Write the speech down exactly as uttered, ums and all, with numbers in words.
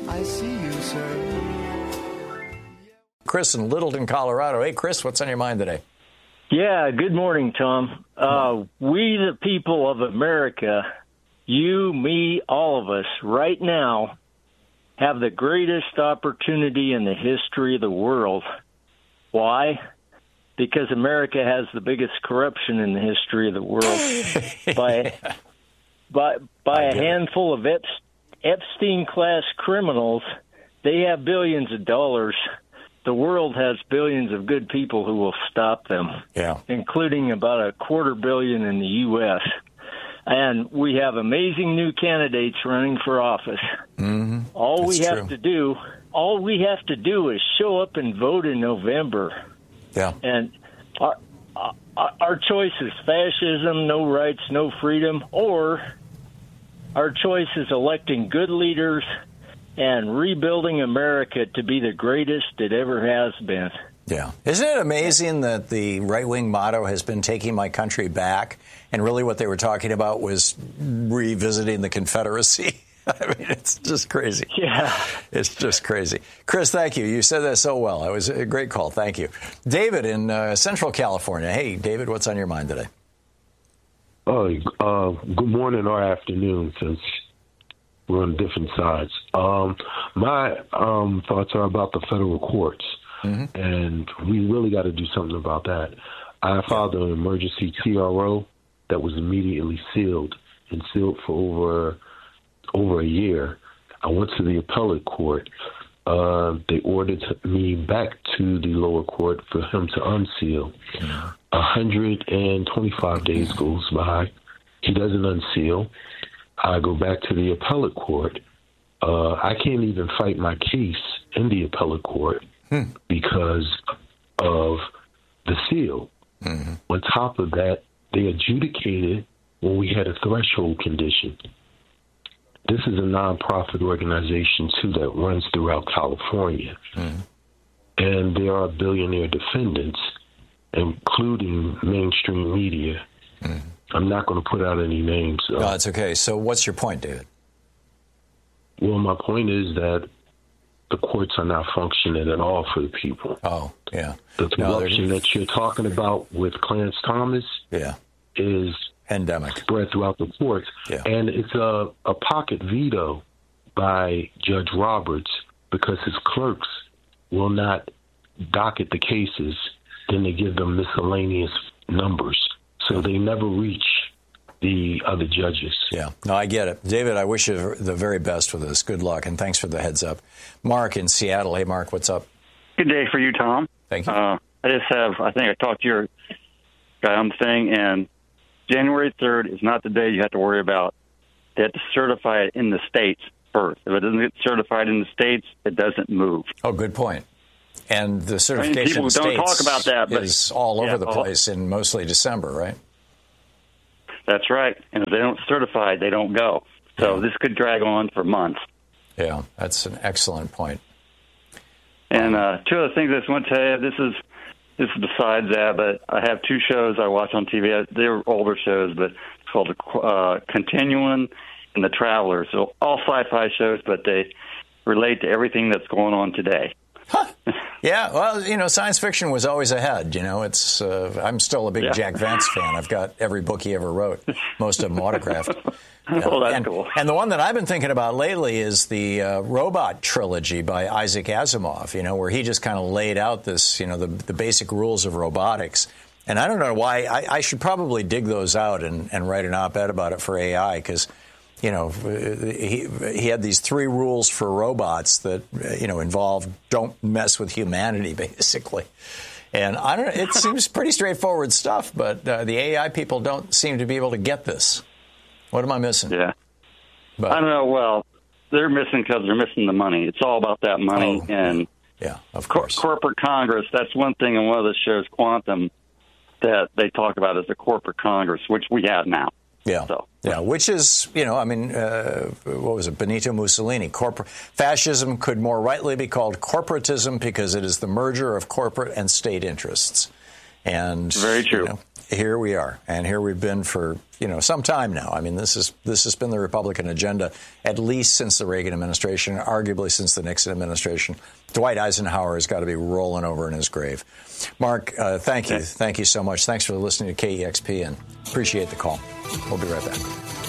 I see you, sir. Chris in Littleton, Colorado. Hey, Chris, what's on your mind today? Yeah, good morning, Tom. Uh, we, the people of America, you, me, all of us, right now, have the greatest opportunity in the history of the world. Why? Because America has the biggest corruption in the history of the world by by by a handful of Ep- Epstein-class criminals. They have billions of dollars. The world has billions of good people who will stop them, yeah. including about a quarter billion in the U S And we have amazing new candidates running for office. Mm-hmm. All That's we have true. to do, all we have to do is show up and vote in November. Yeah. And our, our, our choice is fascism, no rights, no freedom, or our choice is electing good leaders and rebuilding America to be the greatest it ever has been. Yeah. Isn't it amazing that the right-wing motto has been taking my country back, and really what they were talking about was revisiting the Confederacy? I mean, it's just crazy. Yeah. It's just crazy. Chris, thank you. You said that so well. It was a great call. Thank you. David in uh, Central California. Hey, David, what's on your mind today? Oh, uh, good morning or afternoon, since we're on different sides. Um, my um, thoughts are about the federal courts, mm-hmm. and we really got to do something about that. I filed an emergency T R O that was immediately sealed and sealed for over over a year. I went to the appellate court. Uh, they ordered me back to the lower court for him to unseal. one hundred twenty-five days goes by. He doesn't unseal. I go back to the appellate court. Uh, I can't even fight my case in the appellate court hmm. because of the seal. Mm-hmm. On top of that, they adjudicated when we had a threshold condition. This is a nonprofit organization, too, that runs throughout California. Mm-hmm. And there are billionaire defendants, including mainstream media. Mm-hmm. I'm not going to put out any names. No, that's okay. So what's your point, David? Well, my point is that the courts are not functioning at all for the people. Oh, yeah. The corruption no, that you're talking about with Clarence Thomas yeah. is endemic, spread throughout the courts. Yeah. And it's a, a pocket veto by Judge Roberts because his clerks will not docket the cases. Then they give them miscellaneous numbers. So they never reach the other judges. Yeah, no, I get it. David, I wish you the very best with this. Good luck, and thanks for the heads up. Mark in Seattle. Hey, Mark, what's up? Good day for you, Tom. Thank you. Uh, I just have, I think I talked to your guy on the thing, and January third is not the day you have to worry about. They have to certify it in the states first. If it doesn't get certified in the states, it doesn't move. Oh, good point. And the certification I mean, people states don't talk about that, but, is all over yeah, the all, place in mostly December, right? That's right. And if they don't certify, they don't go. So yeah. This could drag on for months. Yeah, that's an excellent point. And uh, two other things I just want to tell you. This is this is besides that, but I have two shows I watch on T V. They're older shows, but it's called the uh, Continuum and The Traveler. So all sci-fi shows, but they relate to everything that's going on today. Huh. Yeah, well, you know, science fiction was always ahead. You know, it's uh, I'm still a big yeah. Jack Vance fan. I've got every book he ever wrote, most of them autographed. Oh, that's and, cool. And the one that I've been thinking about lately is the uh, Robot trilogy by Isaac Asimov, you know, where he just kind of laid out this, you know, the, the basic rules of robotics. And I don't know why. I, I should probably dig those out and, and write an op-ed about it for A I because, you know, he, he had these three rules for robots that, you know, involve don't mess with humanity, basically. And I don't know, it seems pretty straightforward stuff, but uh, the A I people don't seem to be able to get this. What am I missing? Yeah. But, I don't know. Well, they're missing because they're missing the money. It's all about that money. Oh, and yeah, of course. Cor- corporate Congress, that's one thing in one of the shows, Quantum, that they talk about as the corporate Congress, which we have now. Yeah, so. yeah, which is, you know, I mean, uh, what was it, Benito Mussolini? Corpor- Fascism could more rightly be called corporatism because it is the merger of corporate and state interests. And very true. You know, here we are, and here we've been for, you know, some time now. I mean, this is this has been the Republican agenda at least since the Reagan administration, arguably since the Nixon administration. Dwight Eisenhower has got to be rolling over in his grave. Mark, uh, thank you. Thank you so much. Thanks for listening to K E X P, and appreciate the call. We'll be right back.